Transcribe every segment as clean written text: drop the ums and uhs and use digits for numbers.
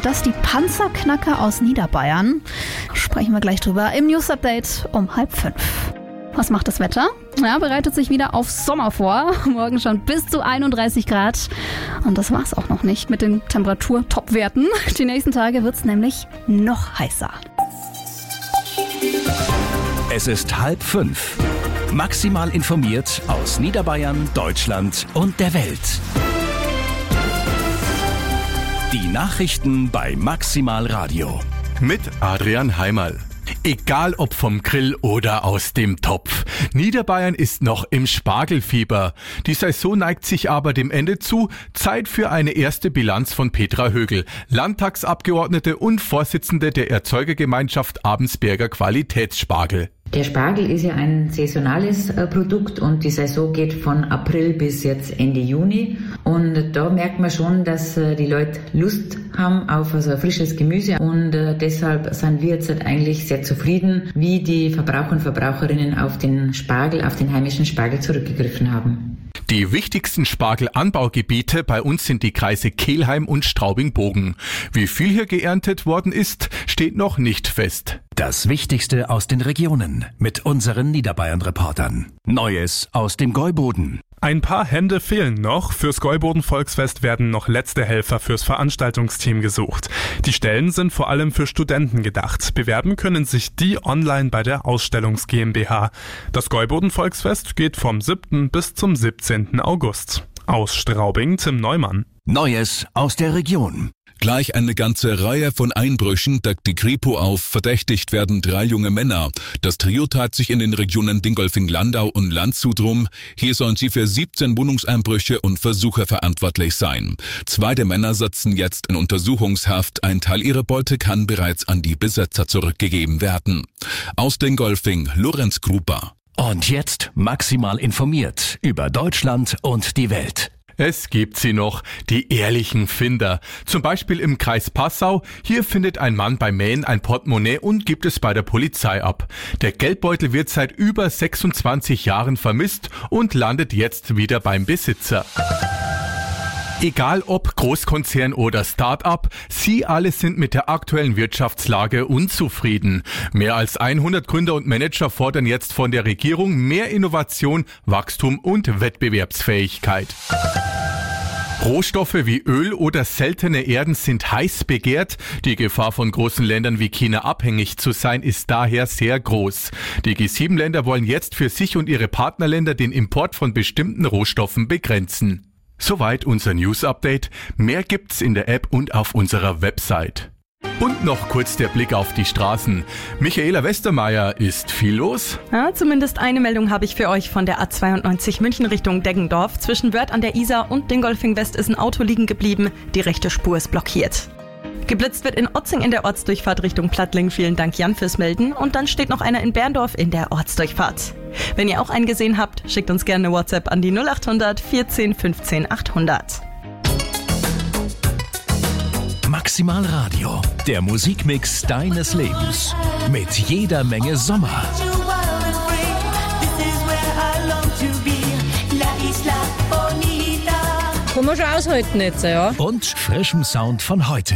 das die Panzerknacker aus Niederbayern? Sprechen wir gleich drüber im News Update um 4:30. Was macht das Wetter? Ja, bereitet sich wieder auf Sommer vor. Morgen schon bis zu 31 Grad. Und das war's auch noch nicht mit den Temperatur-Top-Werten. Die nächsten Tage wird's nämlich noch heißer. Es ist 4:30. Maximal informiert aus Niederbayern, Deutschland und der Welt. Die Nachrichten bei Maximal Radio. Mit Adrian Heimerl. Egal ob vom Grill oder aus dem Topf. Niederbayern ist noch im Spargelfieber. Die Saison neigt sich aber dem Ende zu. Zeit für eine erste Bilanz von Petra Högel, Landtagsabgeordnete und Vorsitzende der Erzeugergemeinschaft Abensberger Qualitätsspargel. Der Spargel ist ja ein saisonales Produkt und die Saison geht von April bis jetzt Ende Juni. Und da merkt man schon, dass die Leute Lust haben auf so ein frisches Gemüse. Und deshalb sind wir jetzt eigentlich sehr zufrieden, wie die Verbraucher und Verbraucherinnen auf den Spargel, auf den heimischen Spargel zurückgegriffen haben. Die wichtigsten Spargelanbaugebiete bei uns sind die Kreise Kelheim und Straubing-Bogen. Wie viel hier geerntet worden ist, steht noch nicht fest. Das Wichtigste aus den Regionen mit unseren Niederbayern-Reportern. Neues aus dem Gäuboden. Ein paar Hände fehlen noch. Fürs Gäuboden-Volksfest werden noch letzte Helfer fürs Veranstaltungsteam gesucht. Die Stellen sind vor allem für Studenten gedacht. Bewerben können sich die online bei der Ausstellungs GmbH. Das Gäuboden-Volksfest geht vom 7. bis zum 17. August. Aus Straubing, Tim Neumann. Neues aus der Region. Gleich eine ganze Reihe von Einbrüchen deckt die Kripo auf. Verdächtigt werden 3 junge Männer. Das Trio tat sich in den Regionen Dingolfing-Landau und Landshut rum. Hier sollen sie für 17 Wohnungseinbrüche und Versuche verantwortlich sein. 2 der Männer sitzen jetzt in Untersuchungshaft. Ein Teil ihrer Beute kann bereits an die Besitzer zurückgegeben werden. Aus Dingolfing, Lorenz Gruber. Und jetzt maximal informiert über Deutschland und die Welt. Es gibt sie noch, die ehrlichen Finder. Zum Beispiel im Kreis Passau. Hier findet ein Mann beim Mähen ein Portemonnaie und gibt es bei der Polizei ab. Der Geldbeutel wird seit über 26 Jahren vermisst und landet jetzt wieder beim Besitzer. Egal ob Großkonzern oder Start-up, sie alle sind mit der aktuellen Wirtschaftslage unzufrieden. Mehr als 100 Gründer und Manager fordern jetzt von der Regierung mehr Innovation, Wachstum und Wettbewerbsfähigkeit. Rohstoffe wie Öl oder seltene Erden sind heiß begehrt. Die Gefahr von großen Ländern wie China abhängig zu sein ist daher sehr groß. Die G7-Länder wollen jetzt für sich und ihre Partnerländer den Import von bestimmten Rohstoffen begrenzen. Soweit unser News-Update. Mehr gibt's in der App und auf unserer Website. Und noch kurz der Blick auf die Straßen. Michaela Westermeier, ist viel los? Ja, zumindest eine Meldung habe ich für euch von der A92 München Richtung Deggendorf. Zwischen Wörth an der Isar und Dingolfing West ist ein Auto liegen geblieben. Die rechte Spur ist blockiert. Geblitzt wird in Otzing in der Ortsdurchfahrt Richtung Plattling. Vielen Dank, Jan, fürs Melden. Und dann steht noch einer in Berndorf in der Ortsdurchfahrt. Wenn ihr auch einen gesehen habt, schickt uns gerne eine WhatsApp an die 0800 14 15 800. Maximal Radio, der Musikmix deines Lebens. Mit jeder Menge Sommer. Kann man schon aushalten jetzt, ja. Und frischem Sound von heute.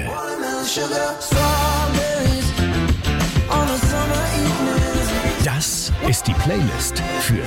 Das ist die Playlist für